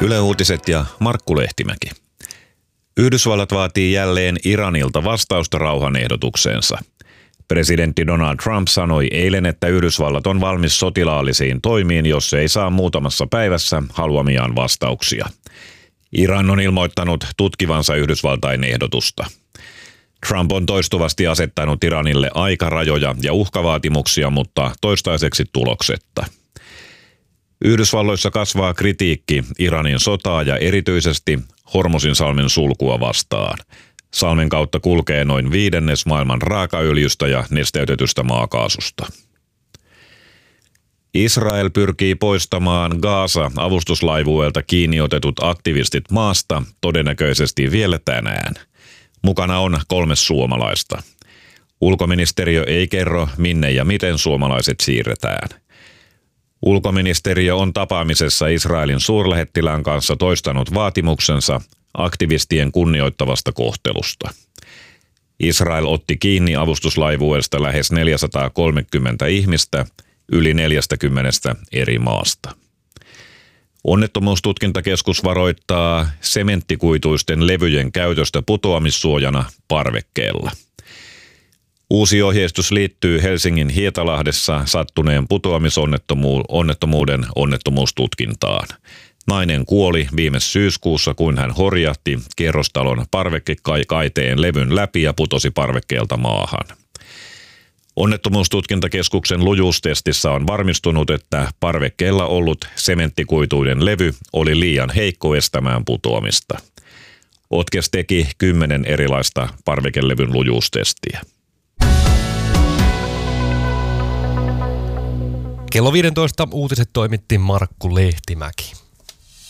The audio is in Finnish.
Yle Uutiset ja Markku Lehtimäki. Yhdysvallat vaatii jälleen Iranilta vastausta rauhanehdotukseensa. Presidentti Donald Trump sanoi eilen, että Yhdysvallat on valmis sotilaallisiin toimiin, jos se ei saa muutamassa päivässä haluamiaan vastauksia. Iran on ilmoittanut tutkivansa Yhdysvaltain ehdotusta. Trump on toistuvasti asettanut Iranille aikarajoja ja uhkavaatimuksia, mutta toistaiseksi tuloksetta. Yhdysvalloissa kasvaa kritiikki Iranin sotaa ja erityisesti Hormuzinsalmen sulkua vastaan. Salmen kautta kulkee noin 1/5 maailman raakaöljystä ja nesteytetystä maakaasusta. Israel pyrkii poistamaan Gaza-avustuslaivueelta kiinni otetut aktivistit maasta todennäköisesti vielä tänään. Mukana on 3 suomalaista. Ulkoministeriö ei kerro, minne ja miten suomalaiset siirretään. Ulkoministeriö on tapaamisessa Israelin suurlähettilään kanssa toistanut vaatimuksensa aktivistien kunnioittavasta kohtelusta. Israel otti kiinni avustuslaivueesta lähes 430 ihmistä yli 40 eri maasta. Onnettomuustutkintakeskus varoittaa sementtikuituisten levyjen käytöstä putoamissuojana parvekkeella. Uusi ohjeistus liittyy Helsingin Hietalahdessa sattuneen putoamisonnettomuuden onnettomuustutkintaan. Nainen kuoli viime syyskuussa, kun hän horjahti kerrostalon parvekekaiteen levyn läpi ja putosi parvekkeelta maahan. Onnettomuustutkintakeskuksen lujuustestissä on varmistunut, että parvekkeella ollut sementtikuituiden levy oli liian heikko estämään putoamista. Otkes teki 10 erilaista parvekelevyn lujuustestiä. Kello 15 uutiset toimitti Markku Lehtimäki.